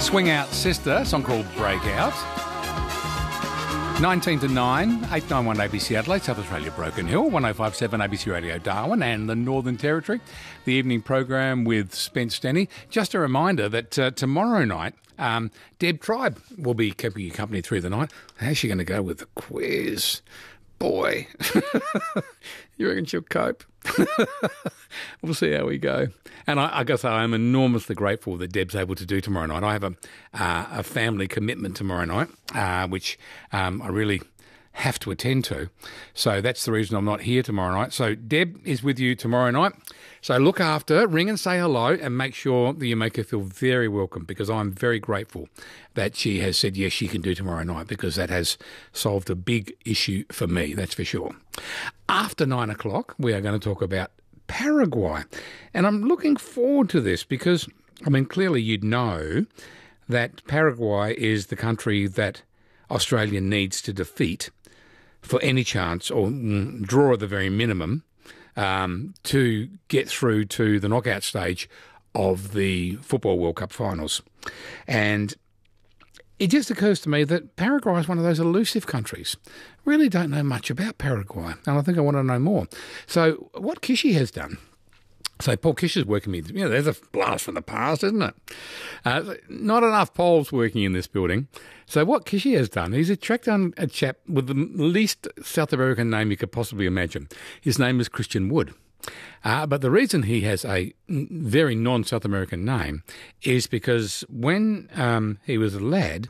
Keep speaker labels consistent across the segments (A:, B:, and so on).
A: Swing Out Sister, a song called Breakout. 19 to 9, 891 ABC Adelaide, South Australia Broken Hill, 1057 ABC Radio Darwin and the Northern Territory. The evening program with Spence Denny. Just a reminder that tomorrow night, Deb Tribe will be keeping you company through the night. How's she going to go with the quiz? Boy, you reckon she'll cope? We'll see how we go. And I guess I am enormously grateful that Deb's able to do tomorrow night. I have a family commitment tomorrow night, which I really have to attend to. So that's the reason I'm not here tomorrow night. So Deb is with you tomorrow night. So look after her, ring and say hello, and make sure that you make her feel very welcome, because I'm very grateful that she has said yes, she can do tomorrow night, because that has solved a big issue for me, that's for sure. After 9 o'clock, we are going to talk about Paraguay. And I'm looking forward to this because, I mean, clearly you'd know that Paraguay is the country that Australia needs to defeat for any chance, or draw at the very minimum, to get through to the knockout stage of the Football World Cup finals. And it just occurs to me that Paraguay is one of those elusive countries. Really don't know much about Paraguay, and I think I want to know more. So what Kishi has done, so Paul Kish is working with me. You know, there's a blast from the past, isn't it? Not enough Poles working in this building. So what Kishi has done, he's tracked down a chap with the least South American name you could possibly imagine. His name is Christian Wood. But the reason he has a very non-South American name is because when he was a lad,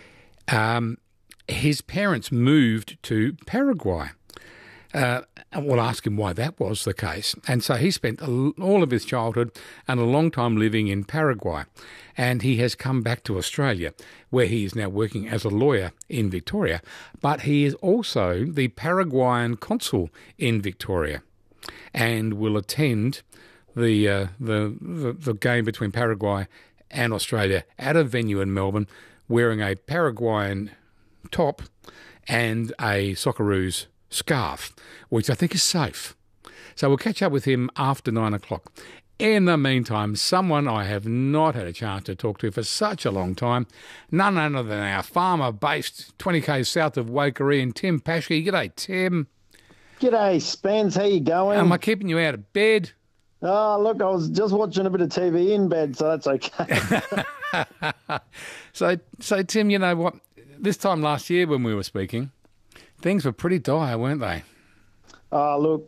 A: his parents moved to Paraguay. We'll ask him why that was the case. And so he spent all of his childhood and a long time living in Paraguay. And he has come back to Australia, where he is now working as a lawyer in Victoria. But he is also the Paraguayan consul in Victoria, and will attend the game between Paraguay and Australia at a venue in Melbourne, wearing a Paraguayan top and a Socceroos scarf, which I think is safe. So we'll catch up with him after 9 o'clock. In the meantime, someone I have not had a chance to talk to for such a long time, none other than our farmer based 20 k's south of Waikerie, Tim Paschke. G'day, Tim.
B: G'day, Spence. How you going?
A: Am I keeping you out of bed?
B: Oh, look, I was just watching a bit of TV in bed, so that's okay.
A: So Tim, you know what? This time last year when we were speaking, things were pretty dire, weren't they?
B: Oh, look,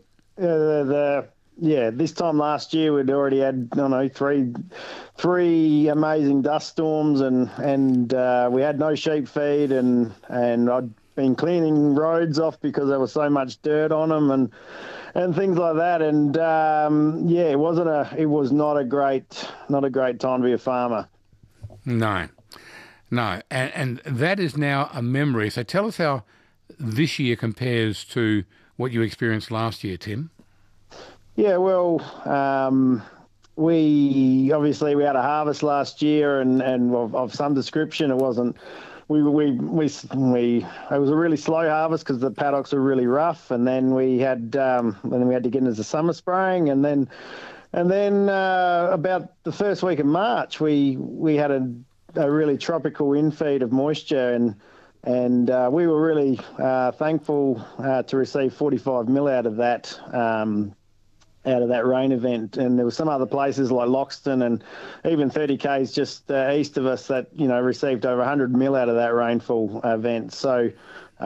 B: this time last year we'd already had, three amazing dust storms, and we had no sheep feed, and I'd been cleaning roads off because there was so much dirt on them and things like that. And it was not a great time to be a farmer.
A: No. And that is now a memory. So tell us how this year compares to what you experienced last year, Tim.
B: Yeah, well, we had a harvest last year and of some description. It wasn't. It was a really slow harvest because the paddocks were really rough, and then we had to get into the summer spraying, and then about the first week of March we had a really tropical infeed of moisture, and we were really thankful to receive 45 mil out of that rain event. And there were some other places like Loxton and even 30 k's just east of us that received over 100 mil out of that rainfall event. So